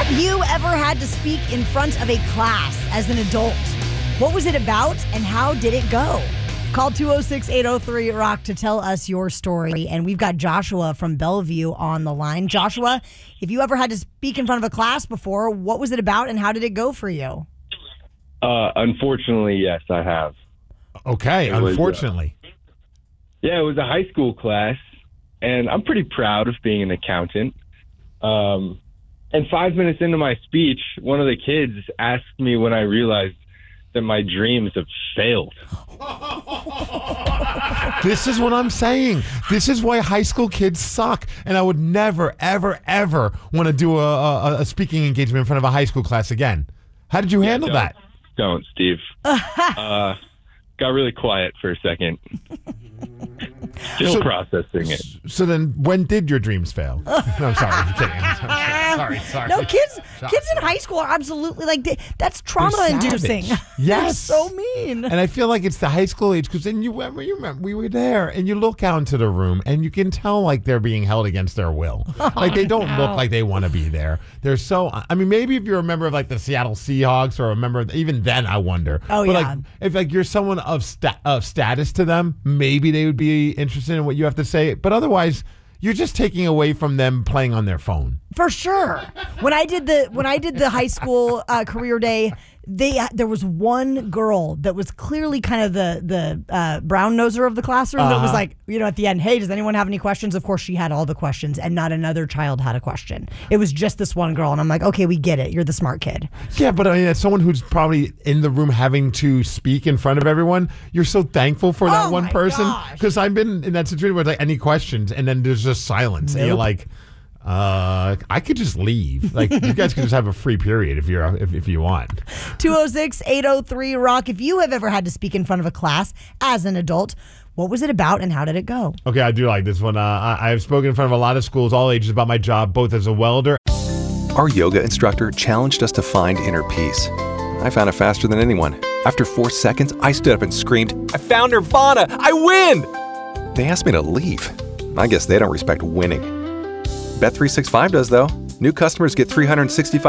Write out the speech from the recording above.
Have you ever had to speak in front of a class as an adult? What was it about and how did it go? Call 206-803-ROCK to tell us your story. And we've got Joshua from Bellevue on the line. Joshua, if you ever had to speak in front of a class before, what was it about and how did it go for you? Unfortunately, yes, I have. Okay, unfortunately. It was a high school class, and I'm pretty proud of being an accountant. And 5 minutes into my speech, one of the kids asked me when I realized that my dreams have failed. This is what I'm saying. This is why high school kids suck. And I would never, ever, ever want to do a speaking engagement in front of a high school class again. How did you handle that? Don't, Steve. Got really quiet for a second. Still processing it. So then, when did your dreams fail? No, I'm sorry. I'm kidding. Sorry. No, kids in high school are absolutely that's trauma-inducing. Yes. They're so mean. And I feel like it's the high school age because then you remember we were there and you look out into the room and you can tell like they're being held against their will. Like they don't look like they want to be there. They're so. I mean, maybe if you're a member of like the Seattle Seahawks or a member, even then I wonder. Oh, but yeah. like if like you're someone of status to them, maybe they would be interested in what you have to say. But otherwise, you're just taking away from them playing on their phone. For sure. When I did the high school career day, there was one girl that was clearly kind of the brown noser of the classroom that was like, at the end, hey, does anyone have any questions? Of course, she had all the questions, and not another child had a question. It was just this one girl, and I'm like, okay, we get it. You're the smart kid. Yeah, but I mean, as someone who's probably in the room having to speak in front of everyone, you're so thankful for that one person. Because I've been in that situation where it's like, any questions, and then there's just silence. Nope. And you're like, I could just leave. Like, you guys could just have a free period if you want. 206-803-ROCK. If you have ever had to speak in front of a class as an adult, what was it about and how did it go? Okay, I do like this one. I've spoken in front of a lot of schools, all ages, about my job, both as a welder. Our yoga instructor challenged us to find inner peace. I found it faster than anyone. After 4 seconds, I stood up and screamed, "I found Nirvana! I win!" They asked me to leave. I guess they don't respect winning. Bet365 does, though. New customers get $365